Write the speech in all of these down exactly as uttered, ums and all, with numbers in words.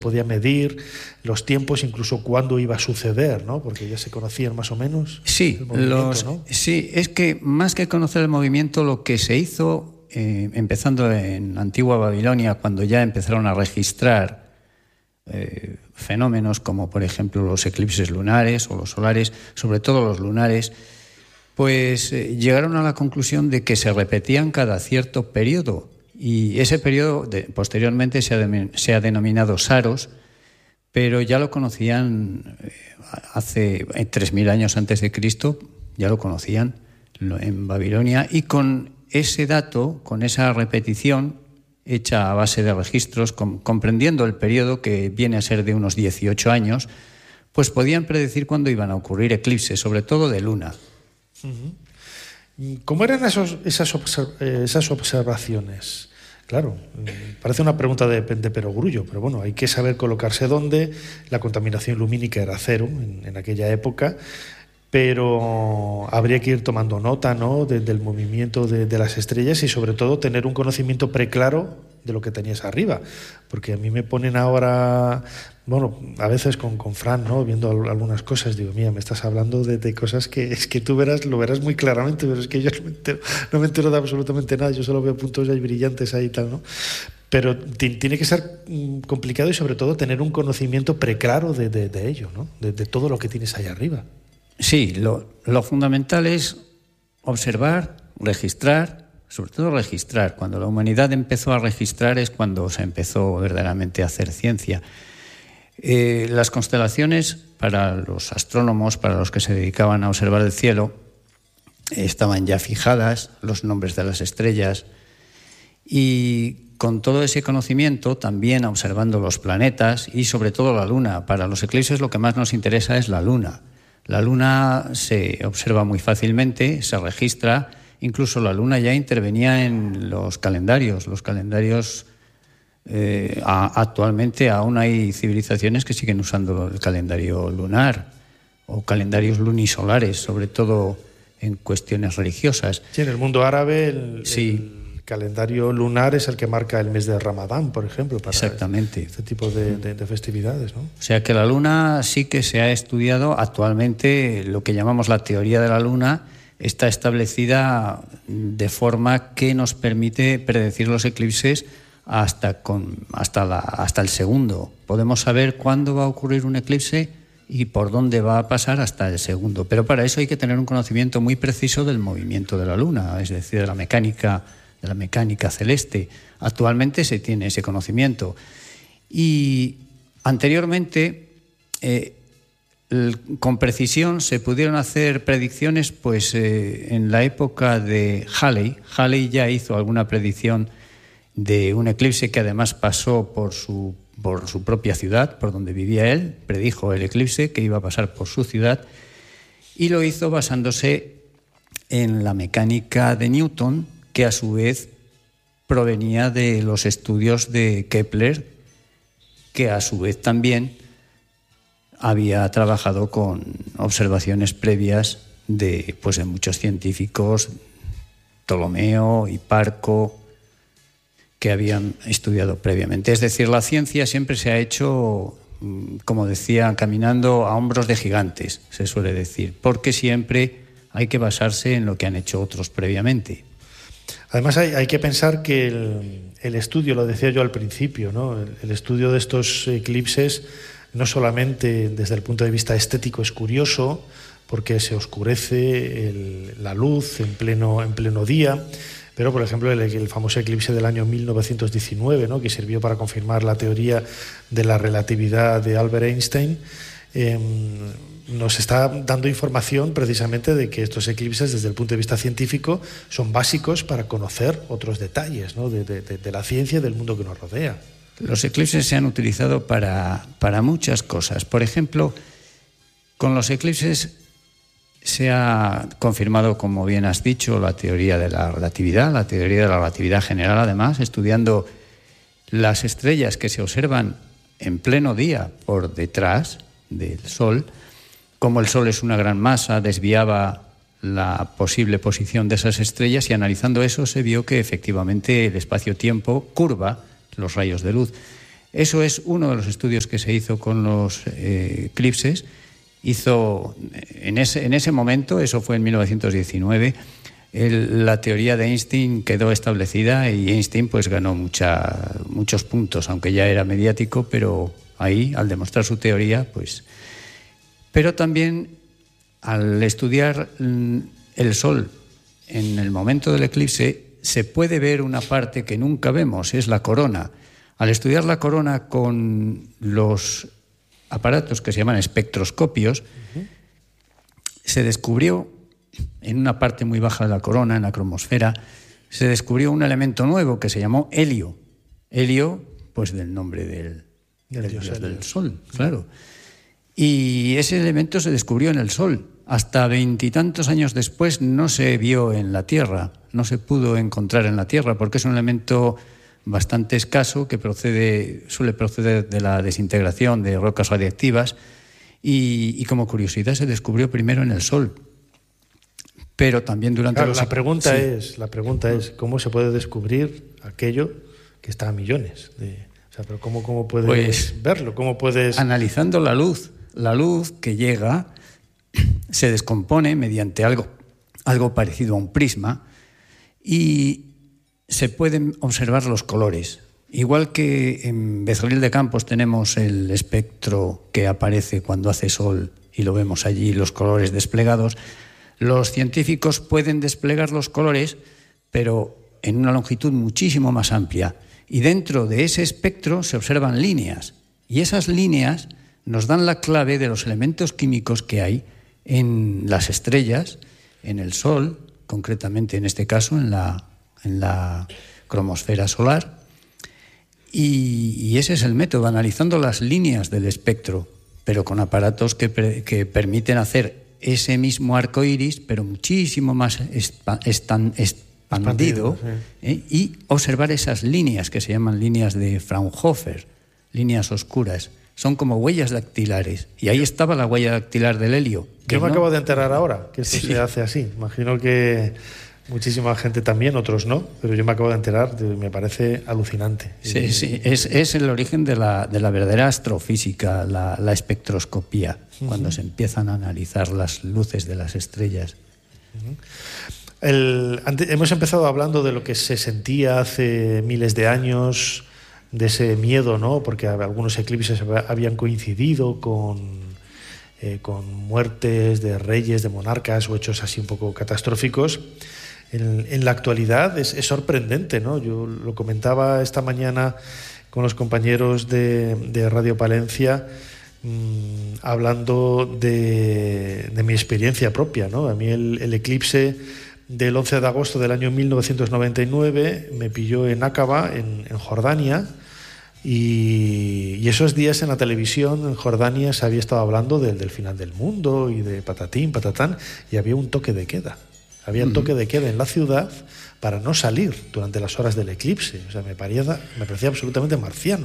podía medir los tiempos, incluso cuándo iba a suceder, ¿no? Porque ya se conocían más o menos. Sí, el movimiento, los, ¿no? sí, es que más que conocer el movimiento, lo que se hizo, eh, empezando en Antigua Babilonia, cuando ya empezaron a registrar eh, fenómenos como, por ejemplo, los eclipses lunares o los solares, sobre todo los lunares, pues eh, llegaron a la conclusión de que se repetían cada cierto periodo. Y ese periodo de, posteriormente se ha, de, se ha denominado Saros, pero ya lo conocían hace tres mil años antes de Cristo, ya lo conocían en Babilonia, y con ese dato, con esa repetición hecha a base de registros, com, comprendiendo el periodo que viene a ser de unos dieciocho años, pues podían predecir cuándo iban a ocurrir eclipses, sobre todo de luna. Uh-huh. ¿Cómo eran esos, esas, observ- esas observaciones? Claro, parece una pregunta de, de perogrullo, pero bueno, hay que saber colocarse dónde. La contaminación lumínica era cero en, en aquella época, pero habría que ir tomando nota, ¿no?, de, del movimiento de, de las estrellas y sobre todo tener un conocimiento preclaro de lo que tenías arriba, porque a mí me ponen ahora, bueno, a veces con, con Fran, ¿no?, viendo algunas cosas, digo, mira, me estás hablando de, de cosas que es que tú verás, lo verás muy claramente, pero es que yo no me entero, no me entero de absolutamente nada, yo solo veo puntos ahí brillantes ahí y tal, ¿no? Pero t- tiene que ser complicado y sobre todo tener un conocimiento preclaro de, de, de ello, ¿no?, de, de todo lo que tienes ahí arriba. Sí, lo, lo fundamental es observar, registrar, sobre todo registrar. Cuando la humanidad empezó a registrar es cuando se empezó verdaderamente a hacer ciencia. Eh, las constelaciones, para los astrónomos, para los que se dedicaban a observar el cielo, estaban ya fijadas, los nombres de las estrellas, y con todo ese conocimiento, también observando los planetas y sobre todo la Luna. Para los eclipses lo que más nos interesa es la Luna. La Luna se observa muy fácilmente, se registra. Incluso la Luna ya intervenía en los calendarios. Los calendarios, eh, a, actualmente aún hay civilizaciones que siguen usando el calendario lunar o calendarios lunisolares, sobre todo en cuestiones religiosas. Sí, en el mundo árabe el, sí. el calendario lunar es el que marca el mes de Ramadán, por ejemplo, para Exactamente. este tipo de, de, de festividades, ¿no? O sea que la Luna sí que se ha estudiado actualmente. Lo que llamamos la teoría de la Luna está establecida de forma que nos permite predecir los eclipses hasta, con, hasta, la, hasta el segundo. Podemos saber cuándo va a ocurrir un eclipse y por dónde va a pasar hasta el segundo. Pero para eso hay que tener un conocimiento muy preciso del movimiento de la Luna, es decir, de la mecánica, de la mecánica celeste. Actualmente se tiene ese conocimiento. Y anteriormente, eh, con precisión, se pudieron hacer predicciones pues, eh, en la época de Halley. Halley ya hizo alguna predicción de un eclipse que además pasó por su, por su propia ciudad, por donde vivía él. Predijo el eclipse que iba a pasar por su ciudad y lo hizo basándose en la mecánica de Newton, que a su vez provenía de los estudios de Kepler, que a su vez también había trabajado con observaciones previas de, pues, de muchos científicos, Ptolomeo, Hiparco, que habían estudiado previamente. Es decir, la ciencia siempre se ha hecho, como decía, caminando a hombros de gigantes, se suele decir, porque siempre hay que basarse en lo que han hecho otros previamente. Además hay, hay que pensar que el, el estudio, lo decía yo al principio, ¿no?, el, el estudio de estos eclipses no solamente desde el punto de vista estético es curioso, porque se oscurece el, la luz en pleno, en pleno día, pero por ejemplo el, el famoso eclipse del año mil novecientos diecinueve, ¿no?, que sirvió para confirmar la teoría de la relatividad de Albert Einstein, eh, nos está dando información precisamente de que estos eclipses desde el punto de vista científico son básicos para conocer otros detalles, ¿no?, de, de, de la ciencia y del mundo que nos rodea. Los eclipses se han utilizado para, para muchas cosas. Por ejemplo, con los eclipses se ha confirmado, como bien has dicho, la teoría de la relatividad, la teoría de la relatividad general, además, estudiando las estrellas que se observan en pleno día por detrás del Sol. Como el Sol es una gran masa, desviaba la posible posición de esas estrellas y analizando eso se vio que efectivamente el espacio-tiempo curva los rayos de luz. Eso es uno de los estudios que se hizo con los eh, eclipses. Hizo, en ese, en ese momento, eso fue en mil novecientos diecinueve, el, la teoría de Einstein quedó establecida y Einstein pues ganó mucha, muchos puntos, aunque ya era mediático, pero ahí, al demostrar su teoría, pues... Pero también, al estudiar el Sol en el momento del eclipse, se puede ver una parte que nunca vemos, es la corona. Al estudiar la corona con los aparatos que se llaman espectroscopios, uh-huh. se descubrió, en una parte muy baja de la corona, en la cromosfera, se descubrió un elemento nuevo que se llamó helio. Helio, pues del nombre del, del, del, dios del Sol, claro. Y ese elemento se descubrió en el Sol. Hasta veintitantos años después no se vio en la Tierra, no se pudo encontrar en la Tierra, porque es un elemento bastante escaso que procede, suele proceder de la desintegración de rocas radiactivas y, y como curiosidad se descubrió primero en el Sol. Pero también durante claro, los... la pregunta sí. es la pregunta es cómo se puede descubrir aquello que está a millones de, o sea, pero cómo cómo puedes pues, verlo, cómo puedes analizando la luz, la luz que llega se descompone mediante algo algo parecido a un prisma y se pueden observar los colores. Igual que en Becerril de Campos tenemos el espectro que aparece cuando hace sol y lo vemos allí, los colores desplegados, los científicos pueden desplegar los colores, pero en una longitud muchísimo más amplia. Y dentro de ese espectro se observan líneas. Y esas líneas nos dan la clave de los elementos químicos que hay en las estrellas, en el Sol, concretamente en este caso en la, en la cromosfera solar. Y, y ese es el método, analizando las líneas del espectro, pero con aparatos que, pre, que permiten hacer ese mismo arco iris, pero muchísimo más espa, estan, expandido, sí. ¿eh? Y observar esas líneas que se llaman líneas de Fraunhofer, líneas oscuras. Son como huellas dactilares. Y ahí estaba la huella dactilar del helio. Yo me no... acabo de enterar ahora que esto sí. se hace así. Imagino que muchísima gente también, otros no, pero yo me acabo de enterar, me parece alucinante. Sí, y... sí, es, es el origen de la, de la verdadera astrofísica, la, la espectroscopía, uh-huh. cuando se empiezan a analizar las luces de las estrellas. Uh-huh. El, ante, hemos empezado hablando de lo que se sentía hace miles de años, de ese miedo, ¿no? Porque algunos eclipses habían coincidido con, eh, con muertes de reyes, de monarcas o hechos así un poco catastróficos. En, en la actualidad es, es sorprendente, ¿no? Yo lo comentaba esta mañana con los compañeros de, de Radio Palencia, mmm, hablando de, de mi experiencia propia, ¿no? A mí el, el eclipse del once de agosto del año mil novecientos noventa y nueve me pilló en Aqaba, en, en Jordania, y, y esos días en la televisión en Jordania se había estado hablando del, del final del mundo y de patatín, patatán, y había un toque de queda. Había un toque de queda en la ciudad para no salir durante las horas del eclipse. O sea, me parecía, me parecía absolutamente marciano.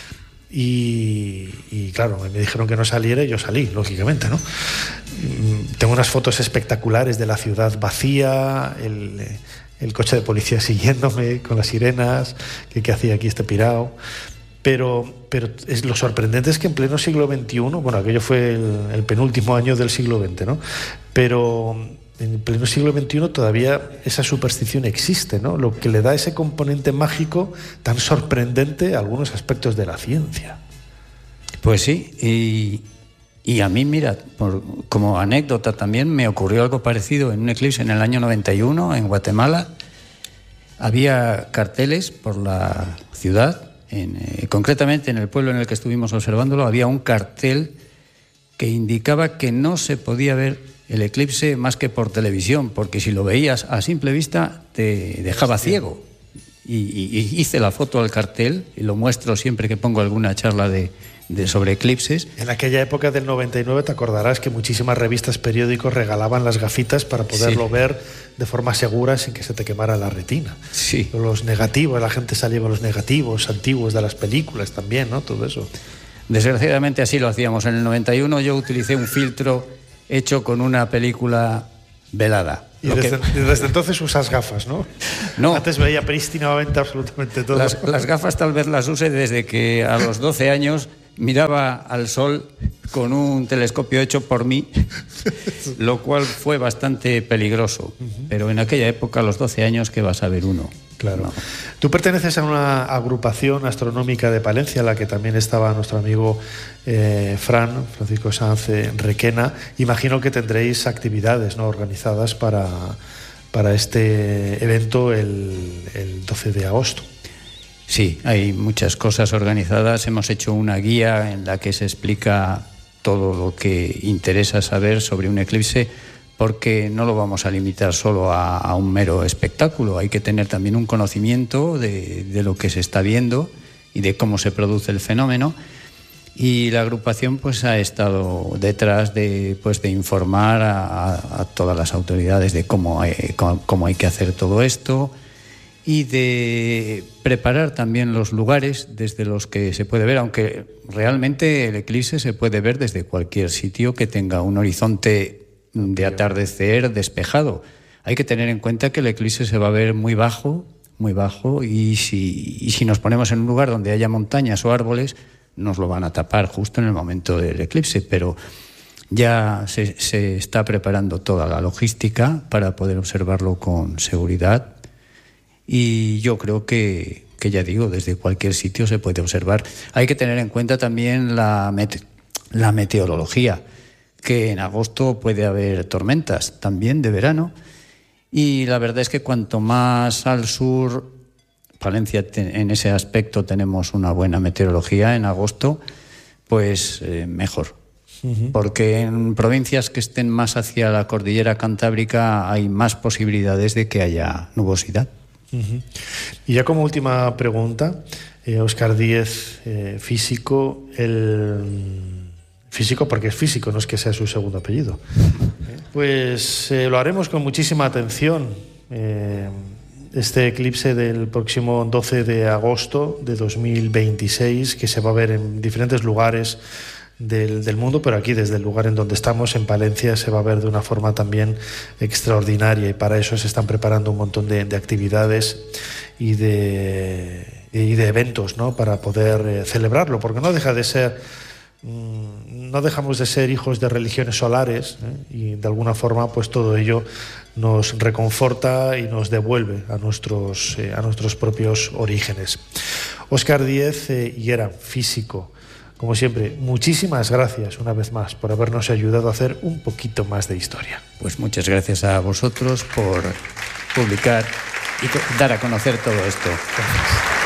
Y, y claro, me dijeron que no saliera y yo salí, lógicamente, ¿no? Tengo unas fotos espectaculares de la ciudad vacía, el, el coche de policía siguiéndome con las sirenas, que qué hacía aquí este pirao. Pero, pero es, lo sorprendente es que en pleno siglo veintiuno, bueno, aquello fue el, el penúltimo año del siglo veinte, ¿no? Pero en pleno siglo veintiuno todavía esa superstición existe, ¿no? Lo que le da ese componente mágico tan sorprendente a algunos aspectos de la ciencia. Pues sí, y, y a mí, mira, por, como anécdota también me ocurrió algo parecido en un eclipse en el año noventa y uno en Guatemala. Había carteles por la ciudad, en, eh, concretamente en el pueblo en el que estuvimos observándolo, había un cartel que indicaba que no se podía ver el eclipse más que por televisión, porque si lo veías a simple vista te dejaba ciego. Y, y, y hice la foto al cartel y lo muestro siempre que pongo alguna charla de, de sobre eclipses. En aquella época del noventa y nueve te acordarás que muchísimas revistas, periódicos regalaban las gafitas para poderlo sí. ver de forma segura sin que se te quemara la retina. Sí. Los negativos, la gente salía con los negativos antiguos de las películas también, ¿no? Todo eso. Desgraciadamente así lo hacíamos. En el noventa y uno yo utilicé un filtro hecho con una película velada. Y desde, que... desde entonces usas gafas, ¿no? No. Antes veía prístinamente absolutamente todo. Las, las gafas tal vez las use desde que a los doce años miraba al sol con un telescopio hecho por mí, lo cual fue bastante peligroso. Uh-huh. Pero en aquella época, a los doce años, ¿qué vas a ver uno? Claro. No. Tú perteneces a una agrupación astronómica de Palencia, en la que también estaba nuestro amigo eh, Fran, Francisco Sanz Requena. Imagino que tendréis actividades, ¿no?, organizadas para, para este evento el, el doce de agosto. Sí, hay muchas cosas organizadas. Hemos hecho una guía en la que se explica todo lo que interesa saber sobre un eclipse, porque no lo vamos a limitar solo a, a un mero espectáculo. Hay que tener también un conocimiento de, de lo que se está viendo y de cómo se produce el fenómeno. Y la agrupación pues ha estado detrás de, pues, de informar a, a todas las autoridades de cómo hay, cómo hay que hacer todo esto, y de preparar también los lugares desde los que se puede ver, aunque realmente el eclipse se puede ver desde cualquier sitio que tenga un horizonte de atardecer despejado. Hay que tener en cuenta que el eclipse se va a ver muy bajo, muy bajo, y si, y si nos ponemos en un lugar donde haya montañas o árboles, nos lo van a tapar justo en el momento del eclipse, pero ya se, se está preparando toda la logística para poder observarlo con seguridad. Y yo creo que, que ya digo, desde cualquier sitio se puede observar. Hay que tener en cuenta también la, mete, la meteorología, que en agosto puede haber tormentas también de verano, y la verdad es que cuanto más al sur, Palencia te, en ese aspecto tenemos una buena meteorología en agosto, pues eh, mejor. Uh-huh. Porque en provincias que estén más hacia la cordillera cantábrica hay más posibilidades de que haya nubosidad. Uh-huh. Y ya como última pregunta, eh, Óscar Díez, eh, físico, el físico porque es físico, no es que sea su segundo apellido. Eh, pues eh, lo haremos con muchísima atención. Eh, este eclipse del próximo doce de agosto de dos mil veintiséis, que se va a ver en diferentes lugares Del, del mundo, pero aquí desde el lugar en donde estamos, en Palencia, se va a ver de una forma también extraordinaria, y para eso se están preparando un montón de, de actividades y de, y de eventos, ¿no?, para poder eh, celebrarlo, porque no deja de ser, mmm, no dejamos de ser hijos de religiones solares, ¿eh? Y de alguna forma pues todo ello nos reconforta y nos devuelve a nuestros, eh, a nuestros propios orígenes. Óscar Díez eh, Higuera, físico. Como siempre, muchísimas gracias una vez más por habernos ayudado a hacer un poquito más de historia. Pues muchas gracias a vosotros por publicar y dar a conocer todo esto. Gracias.